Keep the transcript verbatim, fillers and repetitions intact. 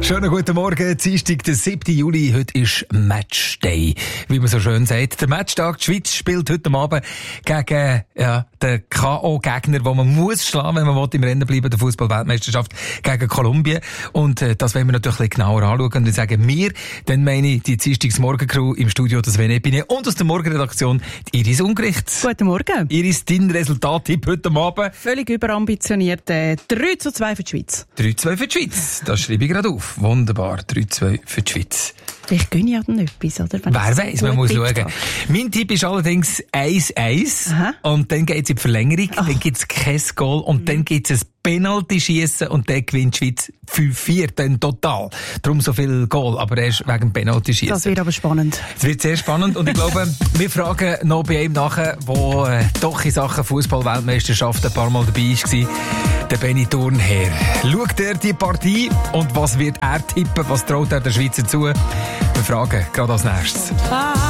Schönen guten Morgen, Dienstag, der siebten Juli. Heute ist Matchday, wie man so schön sagt. Der Matchtag, die Schweiz spielt heute Abend gegen ja, den K O-Gegner, den man muss schlagen, wenn man will, im Rennen bleiben, der Fußball-Weltmeisterschaft gegen Kolumbien. Und äh, das wollen wir natürlich ein bisschen genauer anschauen. Und ich sage mir, dann meine ich die Dienstags-Morgen-Crew im Studio, das Vene bin ich, und aus der Morgenredaktion die Iris Ungericht. Guten Morgen. Iris, dein Resultattipp heute Abend? Völlig überambitioniert. Äh, drei zu zwei für die Schweiz. drei zu zwei für die Schweiz. Das schreibe ich gerade auf. Wunderbar. drei zu zwei für die Schweiz. Vielleicht gönne ich auch dann etwas, oder? Wenn Wer weiss, man muss schauen. Habe. Mein Tipp ist allerdings eins eins. Und dann geht's in die Verlängerung, Ach. dann gibt's kein Goal und mhm. dann gibt's ein Penalty-Schiessen und dann gewinnt die Schweiz fünf vier, dann total. Darum so viel Goal, aber erst wegen Penalty-Schiessen. Das wird aber spannend. Es wird sehr spannend und ich glaube, wir fragen noch bei ihm nachher, der äh, doch in Sachen Fußball-Weltmeisterschaft ein paar Mal dabei war, der Benny Thurnherr. Schaut er die Partie und was wird er tippen, was traut er der Schweizer zu? Wir fragen gerade als nächstes. Ah.